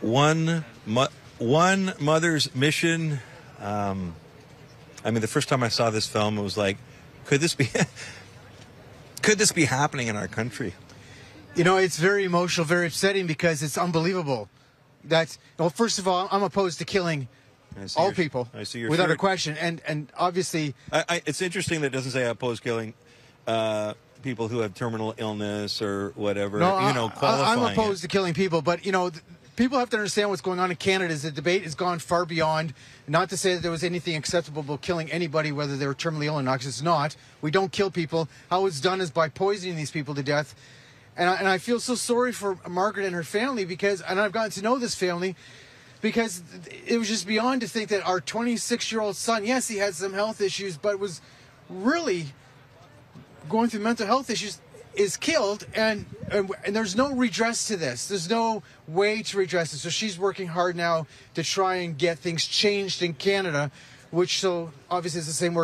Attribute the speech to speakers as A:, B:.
A: one mother's mission. I mean, the first time I saw this film, it was like, could this be happening in our country?
B: You know, it's very emotional, very upsetting because it's unbelievable. Well, first of all, I'm opposed to killing all people without a question, and obviously,
A: it's interesting that it doesn't say I oppose killing people who have terminal illness or whatever.
B: No,
A: qualifying.
B: I'm opposed to killing people, but people have to understand what's going on in Canada. Is the debate has gone far beyond. Not to say that there was anything acceptable about killing anybody, whether they were terminally ill or not, because it's not. We don't kill people. How it's done is by poisoning these people to death. And I feel so sorry for Margaret and her family and I've gotten to know this family, because it was just beyond to think that our 26-year-old son, yes, he had some health issues, but was really going through mental health issues, is killed, and there's no redress to this. There's no way to redress it. So she's working hard now to try and get things changed in Canada, which so obviously is the same work